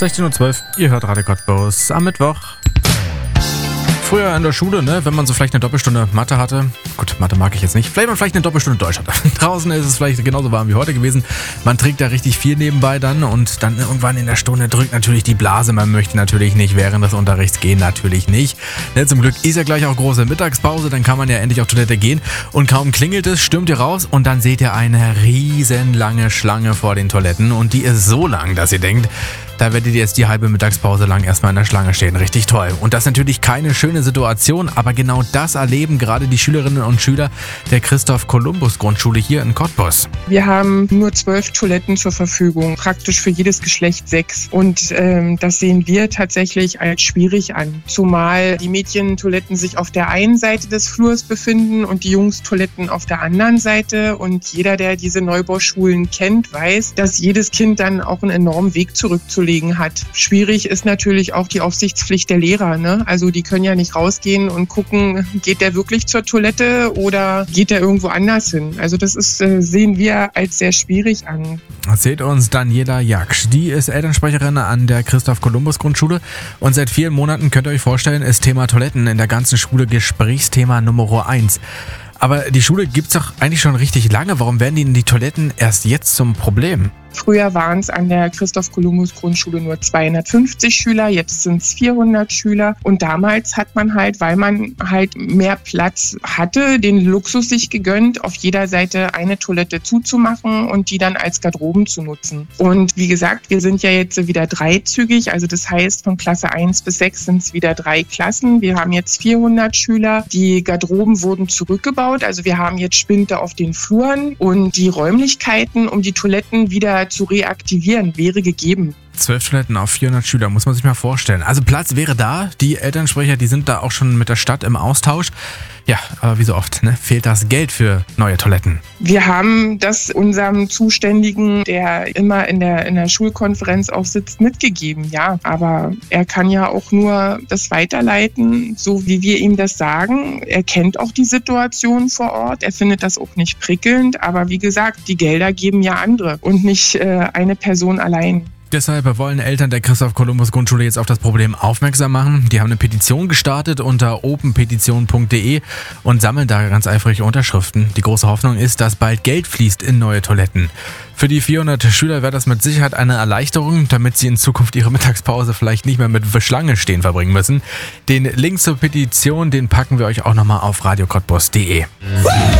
16:12 Uhr, ihr hört Radio Cottbus am Mittwoch. Früher in der Schule, wenn man so vielleicht eine Doppelstunde Mathe hatte. Gut, Mathe mag ich jetzt nicht. Vielleicht eine Doppelstunde Deutsch hatte. Draußen ist es vielleicht genauso warm wie heute gewesen. Man trinkt da richtig viel nebenbei dann und dann irgendwann in der Stunde drückt natürlich die Blase. Man möchte natürlich nicht während des Unterrichts gehen, natürlich nicht. Zum Glück ist ja gleich auch große Mittagspause, dann kann man ja endlich auf Toilette gehen. Und kaum klingelt es, stürmt ihr raus und dann seht ihr eine riesenlange Schlange vor den Toiletten. Und die ist so lang, dass ihr denkt, da werdet ihr jetzt die halbe Mittagspause lang erstmal in der Schlange stehen. Richtig toll. Und das ist natürlich keine schöne Situation, aber genau das erleben gerade die Schülerinnen und Schüler der Christoph-Kolumbus-Grundschule hier in Cottbus. Wir haben nur 12 Toiletten zur Verfügung, praktisch für jedes Geschlecht 6. Und das sehen wir tatsächlich als schwierig an. Zumal die Mädchentoiletten sich auf der einen Seite des Flurs befinden und die Jungstoiletten auf der anderen Seite. Und jeder, der diese Neubauschulen kennt, weiß, dass jedes Kind dann auch einen enormen Weg zurückzulegen hat. Schwierig ist natürlich auch die Aufsichtspflicht der Lehrer. Also die können ja nicht rausgehen und gucken, geht der wirklich zur Toilette oder geht der irgendwo anders hin. Also das sehen wir als sehr schwierig an. Erzählt uns Daniela Jaksch. Die ist Elternsprecherin an der Christoph-Kolumbus-Grundschule und seit vielen Monaten, könnt ihr euch vorstellen, ist Thema Toiletten in der ganzen Schule Gesprächsthema Nummer 1. Aber die Schule gibt's doch eigentlich schon richtig lange. Warum werden die Toiletten erst jetzt zum Problem? Früher waren es an der Christoph-Kolumbus-Grundschule nur 250 Schüler, jetzt sind es 400 Schüler. Und damals hat man weil man mehr Platz hatte, den Luxus sich gegönnt, auf jeder Seite eine Toilette zuzumachen und die dann als Garderoben zu nutzen. Und wie gesagt, wir sind ja jetzt wieder dreizügig, also das heißt von Klasse 1 bis 6 sind es wieder 3 Klassen. Wir haben jetzt 400 Schüler. Die Garderoben wurden zurückgebaut, also wir haben jetzt Spinte auf den Fluren und die Räumlichkeiten, um die Toiletten wieder zu reaktivieren, wäre gegeben. 12 Toiletten auf 400 Schüler, muss man sich mal vorstellen. Also Platz wäre da, die Elternsprecher, die sind da auch schon mit der Stadt im Austausch. Ja, aber wie so oft, fehlt das Geld für neue Toiletten. Wir haben das unserem Zuständigen, der immer in der Schulkonferenz auch sitzt, mitgegeben, ja. Aber er kann ja auch nur das weiterleiten, so wie wir ihm das sagen. Er kennt auch die Situation vor Ort, er findet das auch nicht prickelnd. Aber wie gesagt, die Gelder geben ja andere und nicht eine Person allein. Deshalb wollen Eltern der Christoph-Kolumbus-Grundschule jetzt auf das Problem aufmerksam machen. Die haben eine Petition gestartet unter openpetition.de und sammeln da ganz eifrig Unterschriften. Die große Hoffnung ist, dass bald Geld fließt in neue Toiletten. Für die 400 Schüler wäre das mit Sicherheit eine Erleichterung, damit sie in Zukunft ihre Mittagspause vielleicht nicht mehr mit Schlange stehen verbringen müssen. Den Link zur Petition, den packen wir euch auch nochmal auf radiocottbus.de.